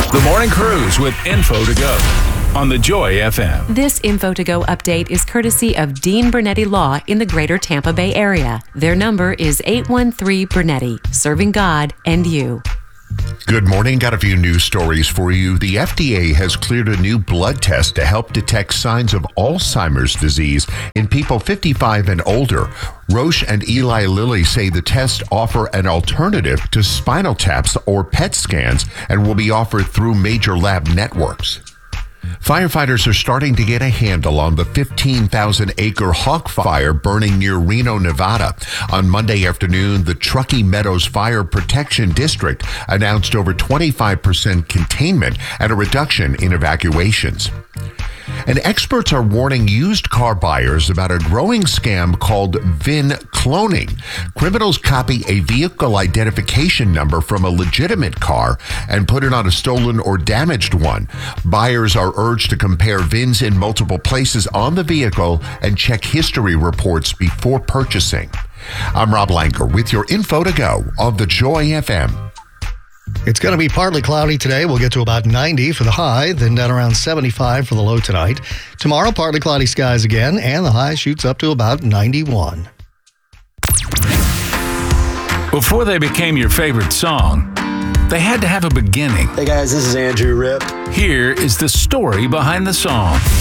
The Morning Cruise with Info to Go on the Joy FM. This Info to Go update is courtesy of Dean Bernetti Law in the greater Tampa Bay area. Their number is 813 Bernetti, serving God and you. Good morning. Got a few news stories for you. The FDA has cleared a new blood test to help detect signs of Alzheimer's disease in people 55 and older. Roche and Eli Lilly say the tests offer an alternative to spinal taps or PET scans and will be offered through major lab networks. Firefighters are starting to get a handle on the 15,000-acre hawk fire burning near Reno, Nevada. On Monday afternoon, the Truckee Meadows Fire Protection District announced over 25% containment and a reduction in evacuations. And experts are warning used car buyers about a growing scam called VIN cloning. Criminals copy a vehicle identification number from a legitimate car and put it on a stolen or damaged one. Buyers are urged to compare VINs in multiple places on the vehicle and check history reports before purchasing. I'm Rob Lanker with your Info to Go on the Joy FM. It's going to be partly cloudy today. We'll get to about 90 for the high, then down around 75 for the low tonight. Tomorrow, partly cloudy skies again, and the high shoots up to about 91. Before they became your favorite song, they had to have a beginning. Hey guys, this is Andrew Ripp. Here is the story behind the song.